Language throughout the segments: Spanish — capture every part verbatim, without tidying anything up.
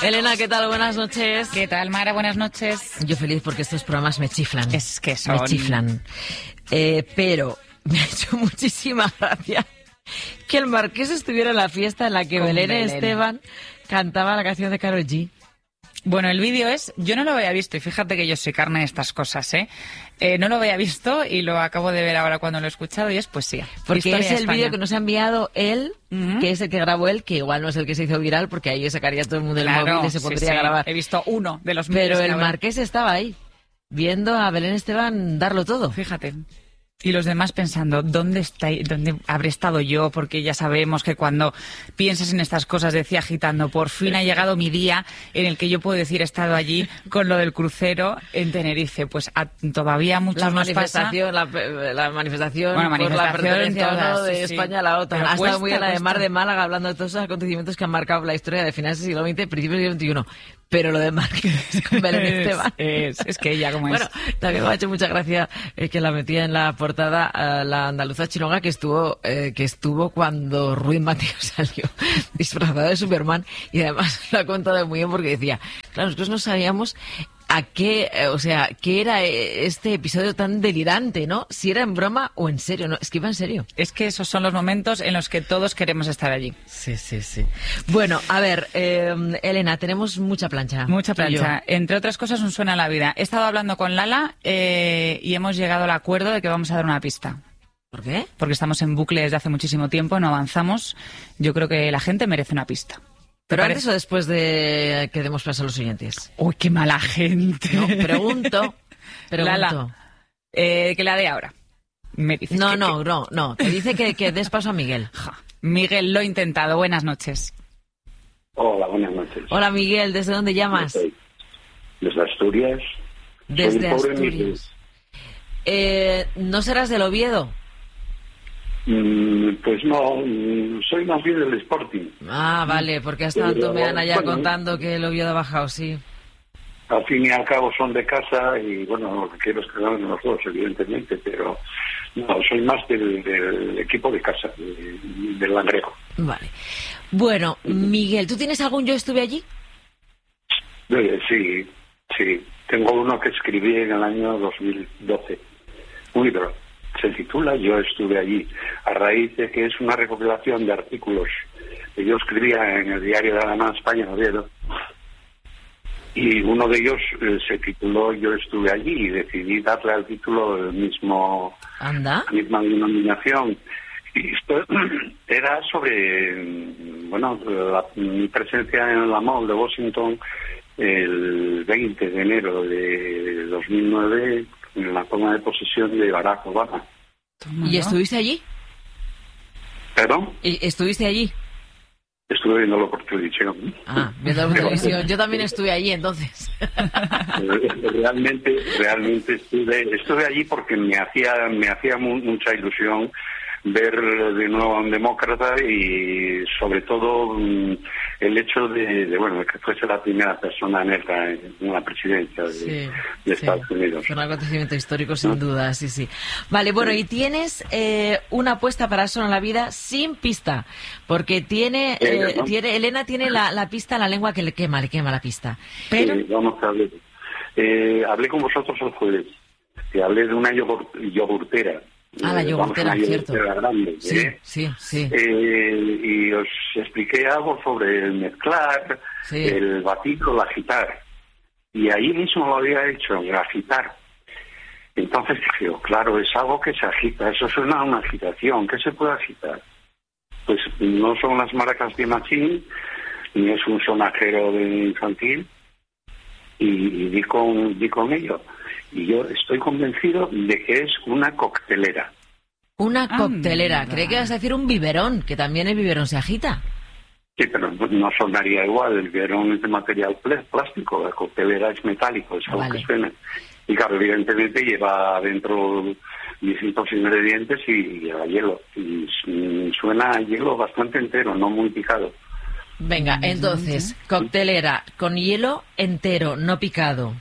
Elena, ¿qué tal? Buenas noches. ¿Qué tal, Mara? Buenas noches. Yo feliz porque estos programas me chiflan. Es que son... Me chiflan. Eh, pero me ha hecho muchísima gracia que el Marqués estuviera en la fiesta en la que Belén, Belén Esteban cantaba la canción de Karol G. Bueno, el vídeo es... Yo no lo había visto, y fíjate que yo soy carne de estas cosas, ¿eh? eh no lo había visto y lo acabo de ver ahora cuando lo he escuchado y es poesía. Porque es el vídeo que nos ha enviado él, uh-huh. que es el que grabó él, que igual no es el que se hizo viral, porque ahí sacaría todo el mundo claro, el móvil y se podría sí, sí. grabar. He visto uno de los Pero el Marqués estaba ahí, viendo a Belén Esteban darlo todo. Fíjate. Y los demás pensando, ¿dónde está, dónde habré estado yo? Porque ya sabemos que cuando piensas en estas cosas, decía agitando, por fin ha llegado mi día en el que yo puedo decir he estado allí con lo del crucero en Tenerife. Pues a, todavía muchos la nos manifestación, pasa... la, la manifestación, bueno, manifestación por la pertenencia todas, ¿no? de sí, España sí. a la OTAN. Pero ha cuesta, estado muy en la de cuesta. Mar de Málaga hablando de todos esos acontecimientos que han marcado la historia de finales del siglo veinte, principios del siglo veintiuno. Pero lo de Marqués con Belén Esteban. Es, es, es que ella como bueno, es. Bueno, también me ha hecho mucha gracia eh, que la metía en la portada uh, la andaluza Chinoga que estuvo eh, que estuvo cuando Ruiz Mateo salió disfrazado de Superman, y además lo ha contado muy bien porque decía, claro, nosotros no sabíamos a qué, eh, o sea, qué era este episodio tan delirante, ¿no? Si era en broma o en serio, ¿no? Es que iba en serio. Es que esos son los momentos en los que todos queremos estar allí. Sí, sí, sí. Bueno, a ver, eh, Elena, tenemos mucha plancha. Mucha plancha. Entre otras cosas, un suena a la vida. He estado hablando con Lala eh, y hemos llegado al acuerdo de que vamos a dar una pista. ¿Por qué? Porque estamos en bucle desde hace muchísimo tiempo, no avanzamos. Yo creo que la gente merece una pista. ¿Pero antes o después de que demos paso a los oyentes? ¡Uy, qué mala gente! No, pregunto. pregunto. Lala, eh, que la dé ahora. Me dice no, que, no, que... no, no. Te dice que, que des paso a Miguel. Ja. Miguel, lo he intentado. Buenas noches. Hola, buenas noches. Hola, Miguel. ¿Desde dónde llamas? Desde, desde Asturias. Desde Asturias. Eh, ¿No serás del Oviedo? Mm, pues no, soy más bien del Sporting. Ah, vale, porque ha estado Tomeana ya bueno, contando que el Oviedo ha bajado, sí. Al fin y al cabo son de casa y bueno, lo que quiero es que ganen los dos, evidentemente, pero no, soy más del, del equipo de casa, de, del Langrejo. Vale. Bueno, Miguel, ¿tú tienes algún Yo estuve allí? Eh, sí, sí. Tengo uno que escribí en el año dos mil doce. Un libro. Se titula Yo estuve allí, a raíz de que es una recopilación de artículos que yo escribía en el diario de la Nueva España, Oviedo, y uno de ellos eh, se tituló Yo estuve allí, y decidí darle al título el mismo, ¿Anda? la misma denominación. Y esto era sobre, bueno, la, mi presencia en la Mall de Washington el veinte de enero de dos mil nueve, en la toma de posesión de Barack Obama. ¿Y estuviste allí? ¿Perdón? ¿Y estuviste allí? Estuve viéndolo por televisión. Ah, viendo por televisión. Yo también estuve allí, entonces. Realmente, realmente estuve, estuve allí porque me hacía, me hacía mu- mucha ilusión ver de nuevo a un demócrata y sobre todo mm, el hecho de, de bueno de que fuese la primera persona negra en la presidencia de, sí, de sí. Estados Unidos. Fue un acontecimiento histórico sin ¿no? duda, sí, sí. Vale, bueno, y tienes eh, una apuesta para Eso en la Vida sin pista, porque tiene, eh, ¿no? tiene Elena tiene la, la pista en la lengua que le quema, le quema la pista. Pero Sí, vamos a hablar. Eh, hablé con vosotros el jueves, que hablé de una yogur- yogurtera. Ah, la yogurtera, eh, cierto. Grande, sí, ¿eh? sí, sí. Eh, y os expliqué algo sobre el mezclar, Sí. el batir o el agitar. Y ahí mismo lo había hecho, el agitar. Entonces dije, oh, claro, es algo que se agita, eso suena a una agitación, ¿qué se puede agitar? Pues no son las maracas de Machín, ni es un sonajero de infantil, y, y di con, di con ello. Y yo estoy convencido de que es una coctelera. Una Ah, coctelera. mira. Creí que ibas a decir un biberón, que también el biberón se agita. Sí, pero no sonaría igual. El biberón es de material pl- plástico, la coctelera es metálico, es algo Vale. que suena. Y claro, evidentemente lleva dentro distintos ingredientes y lleva hielo. Y mm, suena a hielo bastante entero, no muy picado. Venga, entonces, coctelera con hielo entero, no picado.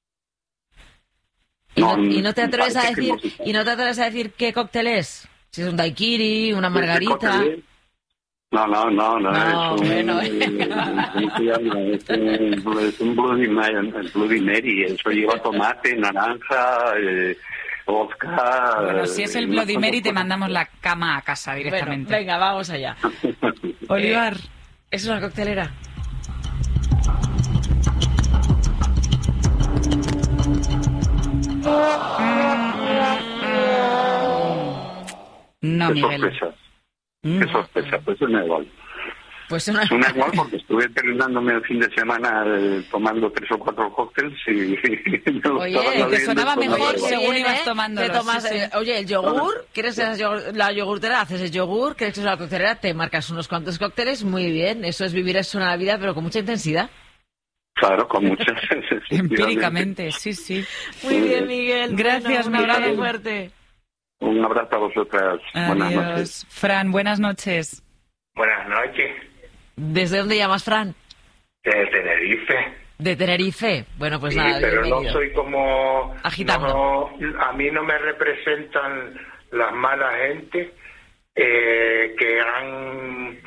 Y no, No, y no te atreves a parece que decir, no. y no te atreves a decir qué cóctel es. Si es un daiquiri, una Este margarita. cóctel es- No, no, no, no, No, es un, bueno. es un, es un Bloody Mary, el Bloody Mary, eso lleva tomate, naranja, eh, vodka... Bueno, si es el eh, Bloody unas Mary, te cuantas mandamos la cama a casa Bueno, directamente. venga, vamos allá. cosas. Olivar. Eh, ¿Es una coctelera? No, Qué Miguel. sorpresa, Mm. qué sorpresa, pues una igual. Pues una... Una igual porque estuve terminándome el fin de semana eh, tomando tres o cuatro cócteles y... me Oye, lo estaba te bebiendo sonaba con mejor agua. según Bien, ibas ¿eh? tomándolos, Te tomas, sí, sí. eh, oye, el yogur, ¿quieres ser yogur- la yogurtera? Haces el yogur, ¿quieres que es una coctelera? Te marcas unos cuantos cócteles, muy bien. Eso es vivir eso en la vida, pero con mucha intensidad. Claro, con muchas... Empíricamente, sí, sí. Muy bien, Miguel. Gracias, Bueno, un Miguel. abrazo fuerte. Un abrazo a vosotras. Buenas noches. Adiós. Fran, buenas noches. Buenas noches, ¿Desde dónde llamas, Fran? de Tenerife. De Tenerife. Bueno, pues Sí, nada, pero bienvenido. no soy como... Agitando. no, a mí no me representan las malas gente eh, que han...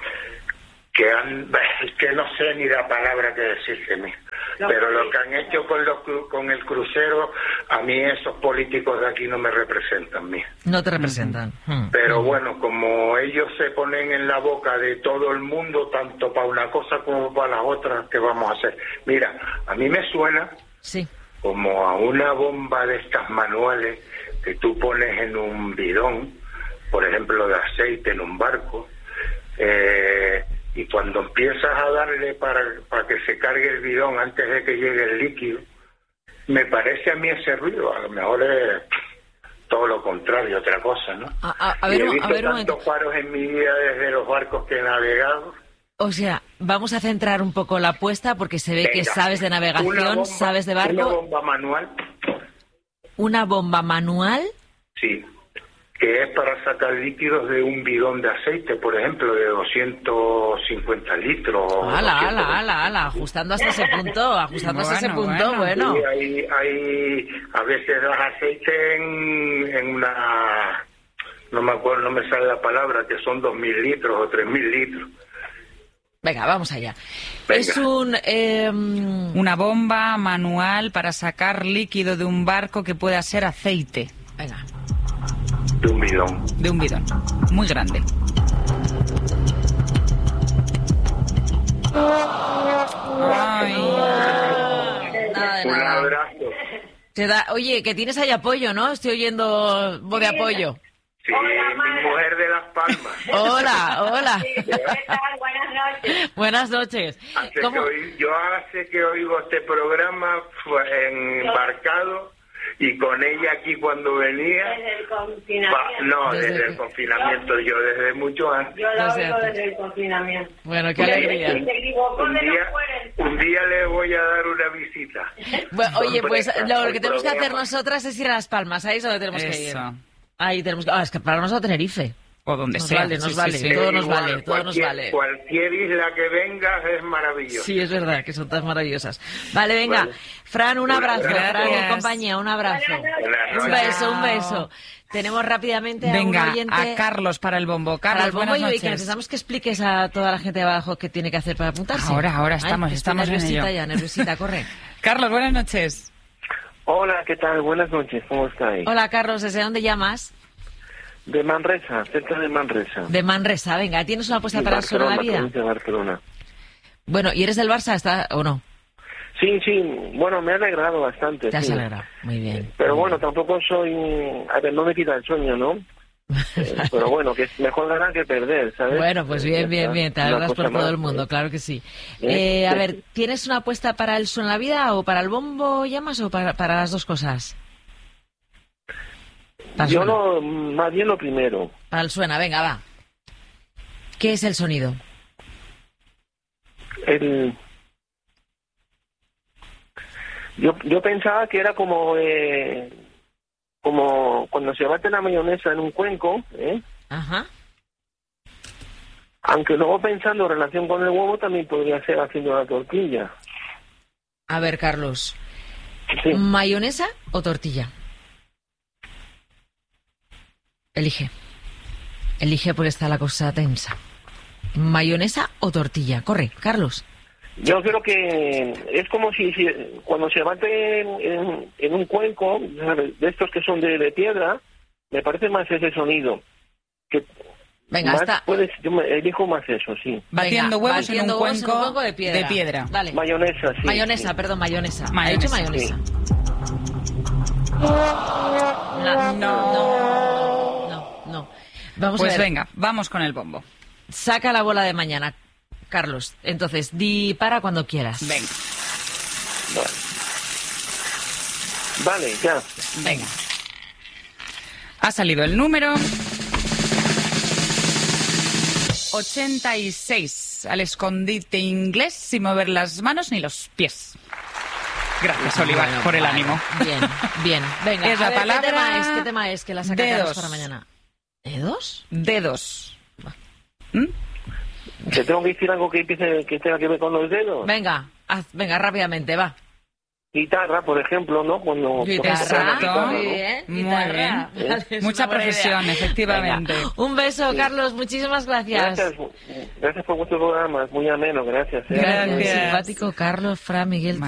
que han... Es que no sé ni la palabra que decir de mí. Pero lo que han hecho con, los, cru- con el crucero, a mí esos políticos de aquí no me representan a mí. No te representan. Hmm. Pero bueno, como ellos se ponen en la boca de todo el mundo, tanto para una cosa como para la otra, ¿qué vamos a hacer? Mira, a mí me suena Sí. como a una bomba de estas manuales que tú pones en un bidón, por ejemplo, de aceite en un barco, eh, y cuando empiezas a darle para, para que se cargue el bidón antes de que llegue el líquido, me parece a mí ese ruido, a lo mejor es todo lo contrario, otra cosa, ¿no? A, a- a ver, Y he un- visto a ver un momento. tantos paros en mi vida desde los barcos que he navegado. O sea, vamos a centrar un poco la apuesta porque se ve que Venga, sabes de una navegación, bomba- sabes de Una barco. bomba manual, Una bomba manual. sí, que es para sacar líquidos de un bidón de aceite, por ejemplo, de doscientos cincuenta litros. o Ala, doscientos ala, ala, ala, ajustando hasta ese punto, ajustando hasta ese Bueno, punto, bueno. Sí, hay, hay, a veces das aceite en, en una, no me acuerdo, no me sale la palabra, que son dos mil litros o tres mil litros. Venga, vamos allá. Venga. Es un... eh, Una bomba manual para sacar líquido de un barco que pueda ser aceite. venga. De un bidón. De un bidón. Muy grande. Ay. Nada de Un nada. abrazo. Te da- Oye, que tienes ahí apoyo, ¿no? Estoy oyendo voz de apoyo. Sí, mi mujer de Las Palmas. Hola, hola. ¿Qué tal? Buenas noches. Buenas noches. Hace ¿Cómo? que oí- yo hace que oigo este programa fue embarcado y con ella aquí cuando venía. Desde el pa- confinamiento. no, Desde desde que- el confinamiento, yo desde mucho antes. Yo lo No sé, oigo antes. desde el confinamiento. Bueno, qué Y alegría. Se equivocó Un de día, la puerta. un día le voy a dar una visita. Bueno, oye, pues Sorpresa, lo que tenemos que programa. hacer nosotras es ir a Las Palmas. Ahí es donde tenemos que ir. Eso. Ahí tenemos que... Ah, es que pararnos a Tenerife. O donde Nos sea. vale, nos Sí, sí, vale. sí. Todo nos Igual, vale, todo nos cualquier- vale. Cualquier isla que vengas es maravillosa. Sí, es verdad, que son tan maravillosas. Vale, venga. Vale. Fran, un abrazo. Gracias. Fran y compañía, un abrazo. Buenas Un noches. beso, un beso. Tenemos rápidamente a un Venga, oyente... a Carlos para el bombo. para Carlos, el bombo buenas y hoy noches. que necesitamos que expliques a toda la gente de abajo qué tiene que hacer para apuntarse. Ahora, ahora Ay, estamos, que estoy estamos en nerviosita ello. ya, nerviosita, corre. Carlos, buenas noches. Hola, ¿qué tal? Buenas noches, ¿cómo estáis? Hola, Carlos, ¿desde dónde llamas? De Manresa, cerca de Manresa. De Manresa, venga, ¿tienes una apuesta Sí, para el Suena la Barcelona, vida? provincia de Barcelona. Bueno, ¿y eres del Barça está, o no? Sí, sí, bueno, me ha alegrado bastante. Te has sí. alegrado, muy bien. Pero muy bueno, tampoco soy... A ver, no me quita el sueño, ¿no? Eh, pero bueno, que es mejor ganar que perder, ¿sabes? Bueno, pues Eh, bien, ya bien, está. bien, te Una alegras por cosa todo más, el mundo, eh. claro que sí. Eh, Eh, a sí. ver, ¿tienes una apuesta para el Suena la vida o para el bombo llamas o para, para las dos cosas? Para el Yo Suena. no, más bien lo primero. Para el Suena, venga, va. ¿Qué es el sonido? El... Yo, yo pensaba que era como... Eh, como cuando se bate la mayonesa en un cuenco, ¿eh? Ajá. Aunque luego pensando en relación con el huevo también podría ser haciendo la tortilla. A ver, Carlos, Sí. ¿mayonesa o tortilla? Elige. Elige porque está la cosa tensa. ¿Mayonesa o tortilla? Corre, Carlos. Yo creo que es como si, si cuando se bate en, en, en un cuenco, ¿sabes? De estos que son de, de piedra, me parece más ese sonido. Que Venga, más está. puedes, yo me elijo más eso, sí. Batiendo Venga, huevos, batiendo en, un huevos cuenco en un cuenco de piedra. de piedra. Dale. Mayonesa, sí. Mayonesa, sí. perdón, mayonesa. Mayonesa, ¿Ha dicho mayonesa? sí. No, No. no, no, no. Vamos Pues a ver. venga, vamos con el bombo. Saca la bola de mañana, Carlos. Entonces, di para cuando quieras. Venga, Vale. Vale, ya. venga. Ha salido el número ochenta y seis. Al escondite inglés sin mover las manos ni los pies. Gracias, Olivar, Bueno, por el vale. ánimo. Bien, bien. Venga, Es a la ver, palabra ¿qué tema es? ¿Qué tema es que la saca Carlos dedos. para mañana? ¿Dedos? Dedos. ¿Mm? ¿Te tengo que decir algo que, empiece, que tenga que ver con los dedos? Venga, haz, venga, rápidamente, va. Guitarra, por ejemplo, ¿no? Cuando Guitarra, tocas la guitarra, muy ¿no? bien. Muy Guitarra. bien. Vale, es Mucha una buena profesión, idea. efectivamente. Venga, un beso, Carlos, muchísimas gracias. Gracias, gracias por vuestro programa, es muy ameno, gracias. ¿eh? Gracias. Simpático Carlos Fra Miguel